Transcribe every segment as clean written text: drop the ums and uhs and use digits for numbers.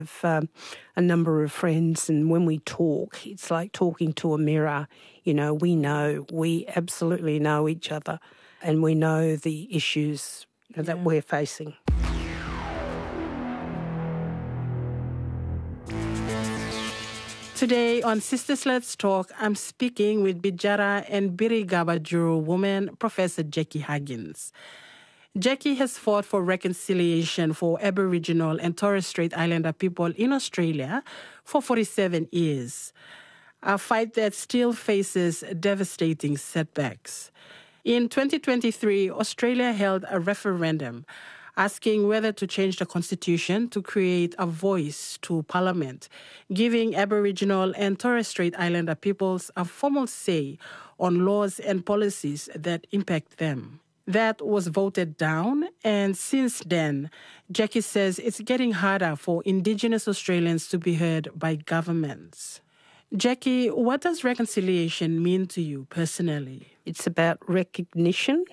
a number of friends, and when we talk, it's like talking to a mirror. We absolutely know each other, and we know the issues that we're facing. Today on Sisters Let's Talk, I'm speaking with Bidjara and Birigaba Juru woman, Professor Jackie Huggins. Jackie has fought for reconciliation for Aboriginal and Torres Strait Islander people in Australia for 47 years, a fight that still faces devastating setbacks. In 2023, Australia held a referendum asking whether to change the constitution to create a voice to Parliament, giving Aboriginal and Torres Strait Islander peoples a formal say on laws and policies that impact them. That was voted down, and since then, Jackie says it's getting harder for Indigenous Australians to be heard by governments. Jackie, what does reconciliation mean to you personally? It's about recognition,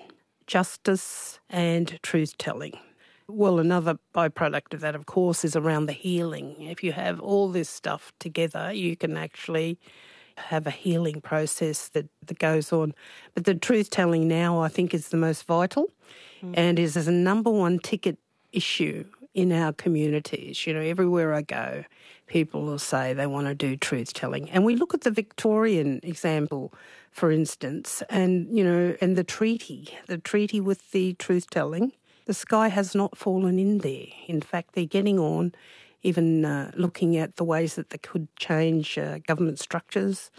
justice, and truth-telling. Well, another byproduct of that, of course, is around the healing. If you have all this stuff together, you can actually have a healing process that goes on. But the truth-telling now, I think, is the most vital and is a number one ticket issue in our communities. Everywhere I go, people will say they want to do truth-telling. And we look at the Victorian example, for instance, and the treaty with the truth-telling. The sky has not fallen in there. In fact, they're getting on, even looking at the ways that they could change government structures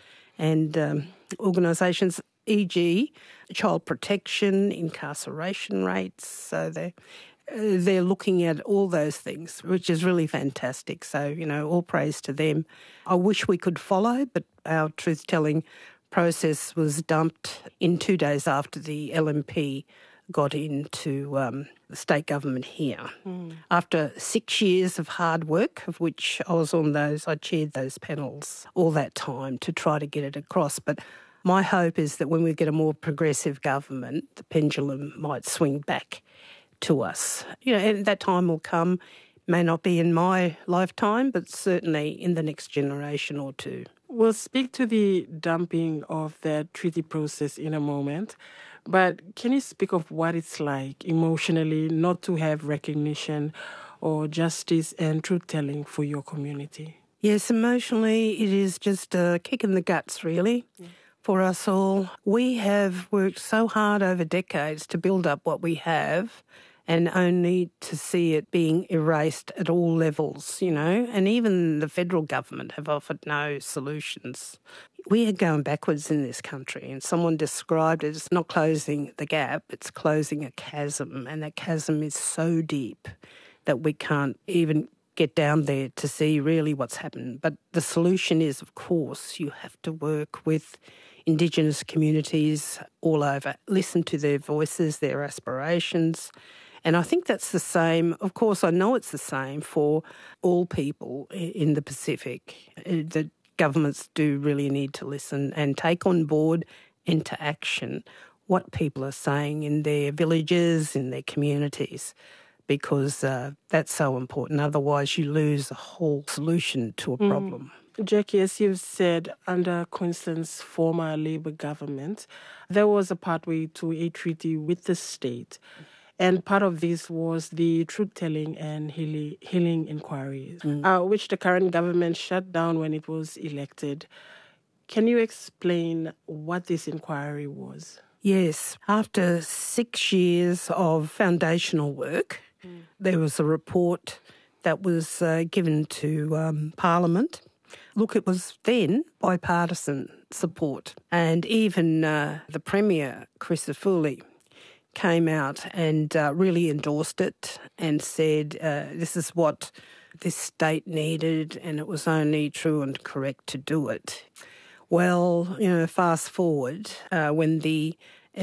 and organisations, e.g. child protection, incarceration rates. So they're looking at all those things, which is really fantastic. So, all praise to them. I wish we could follow, but our truth-telling process was dumped in 2 days after the LNP got into the state government here. After 6 years of hard work, of which I chaired those panels all that time to try to get it across. But my hope is that when we get a more progressive government, the pendulum might swing back to us. And that time will come. May not be in my lifetime, but certainly in the next generation or two. We'll speak to the dumping of that treaty process in a moment. But can you speak of what it's like emotionally not to have recognition or justice and truth-telling for your community? Yes, emotionally it is just a kick in the guts, really, for us all. We have worked so hard over decades to build up what we have and only to see it being erased at all levels, and even the federal government have offered no solutions. We are going backwards in this country, and someone described it as not closing the gap, it's closing a chasm, and that chasm is so deep that we can't even get down there to see really what's happened. But the solution is, of course, you have to work with Indigenous communities all over, listen to their voices, their aspirations. And I think that's the same. Of course, I know it's the same for all people in the Pacific. The governments do really need to listen and take on board into action what people are saying in their villages, in their communities, because that's so important. Otherwise, you lose a whole solution to a problem. Jackie, as you've said, under Queensland's former Labor government, there was a pathway to a treaty with the state. And part of this was the truth-telling and healing inquiries, which the current government shut down when it was elected. Can you explain what this inquiry was? Yes. After 6 years of foundational work, there was a report that was given to Parliament. Look, it was then bipartisan support. And even the Premier, Crisafulli, came out and really endorsed it and said this is what this state needed and it was only true and correct to do it. Well, fast forward, when the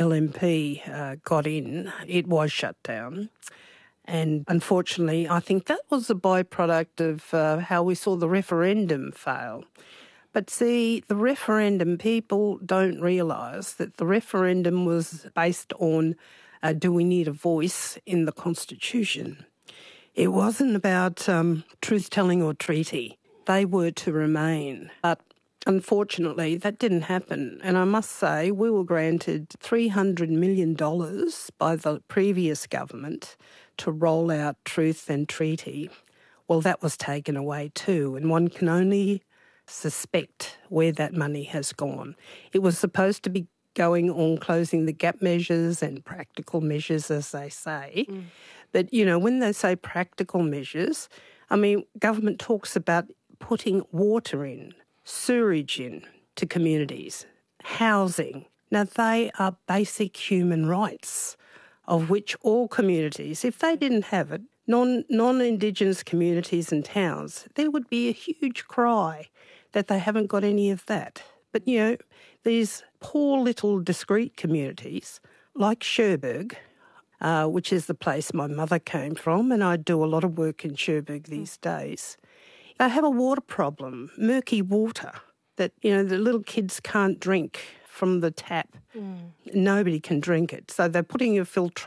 LNP got in, it was shut down. And unfortunately, I think that was a byproduct of how we saw the referendum fail. But see, the referendum, people don't realise that the referendum was based on do we need a voice in the Constitution? It wasn't about truth-telling or treaty. They were to remain. But unfortunately, that didn't happen. And I must say, we were granted $300 million by the previous government to roll out truth and treaty. Well, that was taken away too, and one can only suspect where that money has gone. It was supposed to be going on closing the gap measures and practical measures, as they say. But, when they say practical measures, government talks about putting water in, sewerage in to communities, housing. Now, they are basic human rights, of which all communities, if they didn't have it, non-Indigenous communities and towns, there would be a huge cry that they haven't got any of that. But, these poor little discrete communities like Cherbourg, which is the place my mother came from, and I do a lot of work in Cherbourg these days, they have a water problem, murky water, that, the little kids can't drink from the tap. Nobody can drink it. So they're putting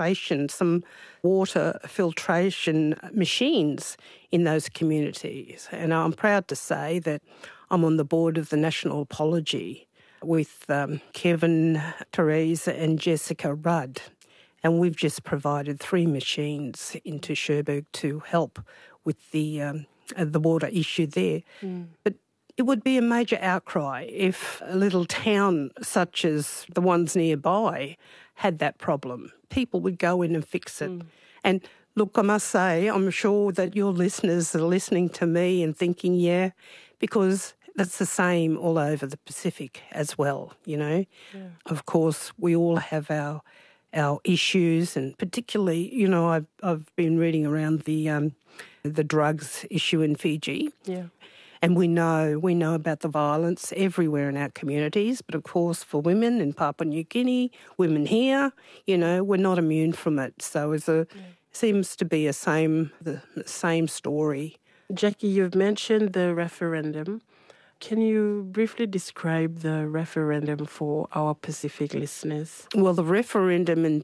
some water filtration machines in those communities. And I'm proud to say that I'm on the board of the National Apology with Kevin, Teresa and Jessica Rudd. And we've just provided 3 machines into Cherbourg to help with the water issue there. But it would be a major outcry if a little town such as the ones nearby had that problem. People would go in and fix it. And look, I must say, I'm sure that your listeners are listening to me and thinking, yeah, because that's the same all over the Pacific as well, Yeah. Of course, we all have our issues, and particularly, I've been reading around the drugs issue in Fiji. Yeah. And we know about the violence everywhere in our communities, but of course for women in Papua New Guinea, women here, we're not immune from it. So seems to be the same story. Jackie, you've mentioned the referendum. Can you briefly describe the referendum for our Pacific listeners? Well, the referendum in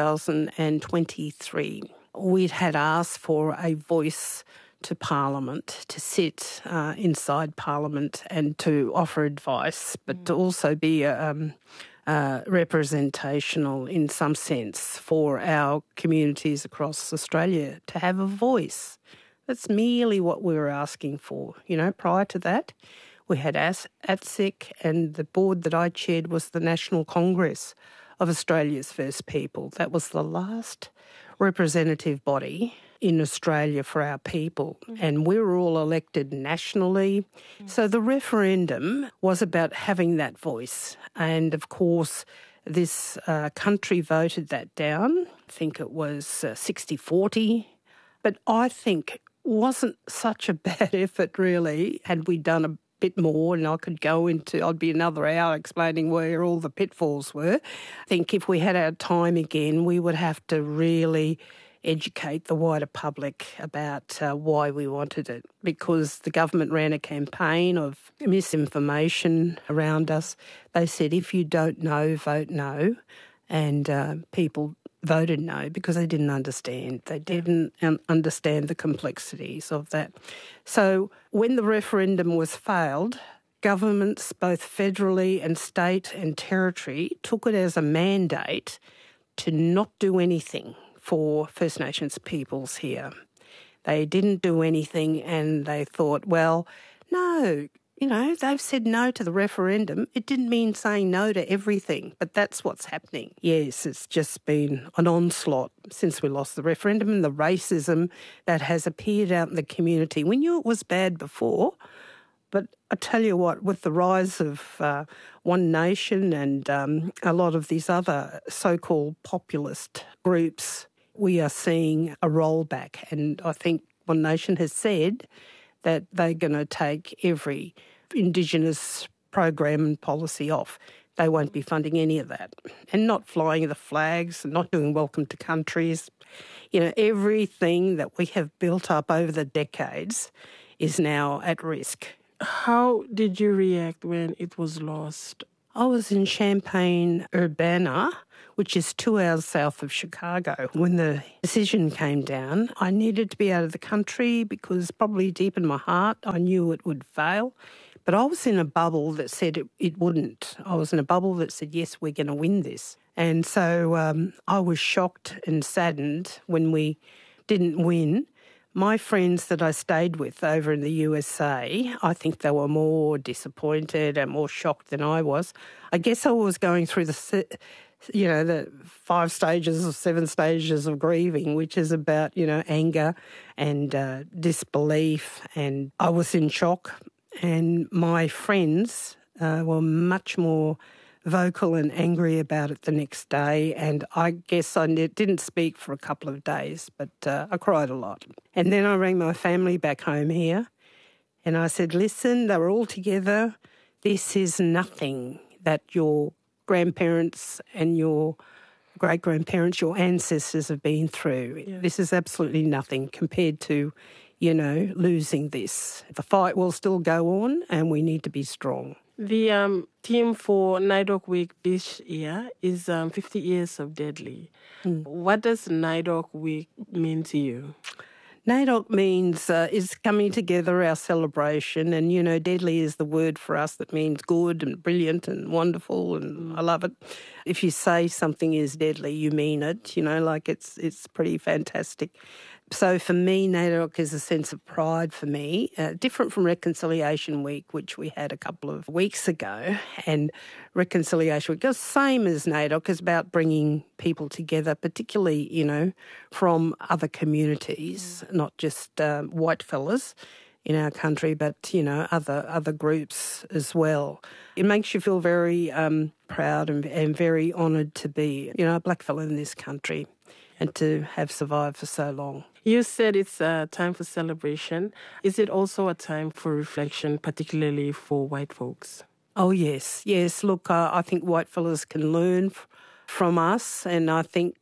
2023, we'd had asked for a voice to Parliament, to sit inside Parliament and to offer advice, but to also be representational in some sense for our communities across Australia to have a voice. That's merely what we were asking for. Prior to that, we had ATSIC, and the board that I chaired was the National Congress of Australia's First People. That was the last representative body in Australia for our people, and we were all elected nationally. So the referendum was about having that voice, and of course this country voted that down. I think it was 60-40, but I think wasn't such a bad effort really had we done a bit more, and I'd be another hour explaining where all the pitfalls were. I think if we had our time again, we would have to really educate the wider public about why we wanted it, because the government ran a campaign of misinformation around us. They said, if you don't know, vote no, and people voted no because they didn't understand. They didn't understand the complexities of that. So when the referendum was failed, governments, both federally and state and territory, took it as a mandate to not do anything for First Nations peoples here. They didn't do anything, and they thought, well, no, they've said no to the referendum. It didn't mean saying no to everything, but that's what's happening. Yes, it's just been an onslaught since we lost the referendum, and the racism that has appeared out in the community. We knew it was bad before, but I tell you what, with the rise of One Nation and a lot of these other so-called populist groups, we are seeing a rollback. And I think One Nation has said that they're going to take every Indigenous program and policy off. They won't be funding any of that, and not flying the flags and not doing welcome to countries. Everything that we have built up over the decades is now at risk. How did you react when it was lost? I was in Champaign-Urbana, which is 2 hours south of Chicago. When the decision came down, I needed to be out of the country because probably deep in my heart I knew it would fail. But I was in a bubble that said it wouldn't. I was in a bubble that said, yes, we're going to win this. And so I was shocked and saddened when we didn't win. My friends that I stayed with over in the USA, I think they were more disappointed and more shocked than I was. I guess I was going through the 5 stages or 7 stages of grieving, which is about, anger and disbelief. And I was in shock. And my friends were much more vocal and angry about it the next day, and I guess I didn't speak for a couple of days, but I cried a lot. And then I rang my family back home here, and I said, listen, they were all together. This is nothing that your grandparents and your great-grandparents, your ancestors have been through. Yeah. This is absolutely nothing compared to, losing this. The fight will still go on, and we need to be strong. The theme for NAIDOC Week this year is 50 years of Deadly. What does NAIDOC Week mean to you? NAIDOC means is coming together, our celebration, and, deadly is the word for us that means good and brilliant and wonderful, and I love it. If you say something is deadly, you mean it, it's pretty fantastic. So for me, NAIDOC is a sense of pride for me, different from Reconciliation Week, which we had a couple of weeks ago. And Reconciliation Week is same as NAIDOC, is about bringing people together, particularly, from other communities, not just white fellas in our country, but, other groups as well. It makes you feel very proud and very honoured to be, a black fella in this country and to have survived for so long. You said it's a time for celebration. Is it also a time for reflection, particularly for white folks? Oh, yes. Yes, look, I think white fellas can learn from us, and I think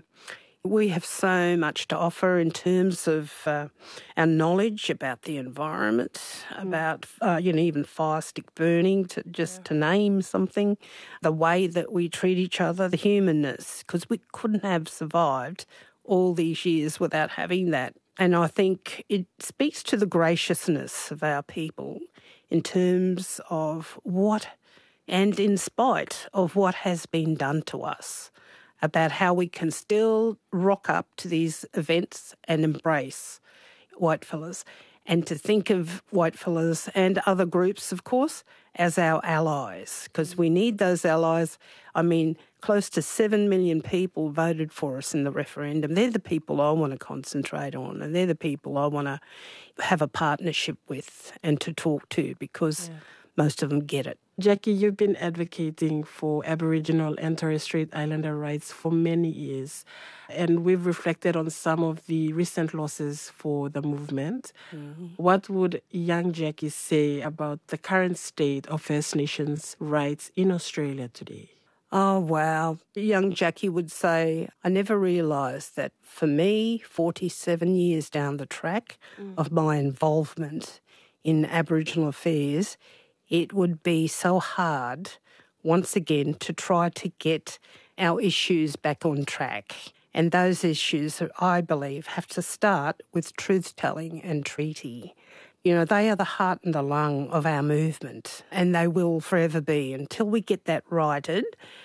we have so much to offer in terms of our knowledge about the environment, about, even fire stick burning, to name something, the way that we treat each other, the humanness, because we couldn't have survived all these years without having that. And I think it speaks to the graciousness of our people in terms of what, and in spite of what has been done to us, about how we can still rock up to these events and embrace whitefellas, and to think of whitefellas and other groups, of course, as our allies, because we need those allies. I mean, close to 7 million people voted for us in the referendum. They're the people I want to concentrate on, and they're the people I want to have a partnership with and to talk to, because most of them get it. Jackie, you've been advocating for Aboriginal and Torres Strait Islander rights for many years, and we've reflected on some of the recent losses for the movement. What would young Jackie say about the current state of First Nations rights in Australia today? Oh, wow. Young Jackie would say, I never realised that for me, 47 years down the track of my involvement in Aboriginal affairs, it would be so hard once again to try to get our issues back on track. And those issues, I believe, have to start with truth-telling and treaty. They are the heart and the lung of our movement, and they will forever be. Until we get that righted,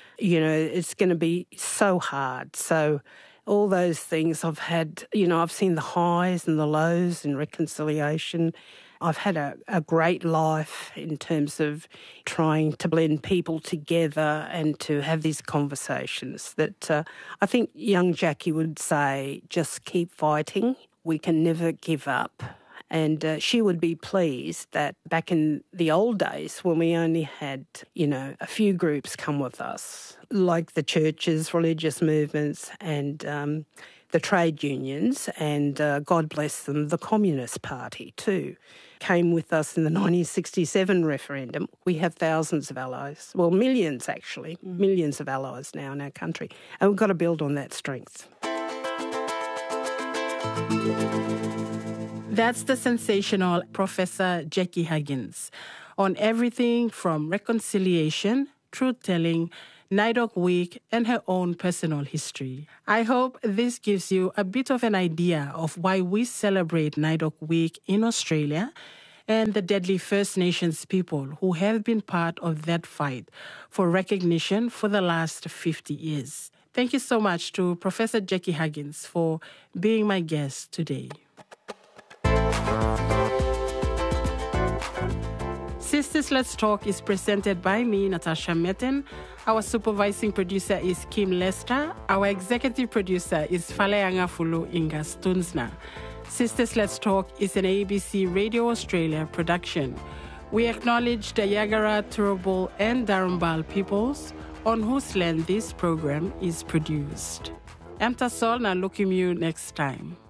it's going to be so hard. So all those things I've had, I've seen the highs and the lows in reconciliation. I've had a great life in terms of trying to blend people together and to have these conversations that I think young Jackie would say, just keep fighting. We can never give up. And she would be pleased that back in the old days when we only had, a few groups come with us, like the churches, religious movements and the trade unions, and God bless them, the Communist Party too, came with us in the 1967 referendum. We have thousands of allies, well, millions actually, millions of allies now in our country, and we've got to build on that strength. That's the sensational Professor Jackie Higgins on everything from reconciliation truth-telling, NAIDOC Week, and her own personal history. I hope this gives you a bit of an idea of why we celebrate NAIDOC Week in Australia and the deadly First Nations people who have been part of that fight for recognition for the last 50 years. Thank you so much to Professor Jackie Huggins for being my guest today. Sisters Let's Talk is presented by me, Natasha Metten. Our supervising producer is Kim Lester. Our executive producer is Faleanga Fulu Inga Stunsna. Sisters Let's Talk is an ABC Radio Australia production. We acknowledge the Yagara, Turrbal, and Darumbal peoples on whose land this program is produced. Amtasol na looking you next time.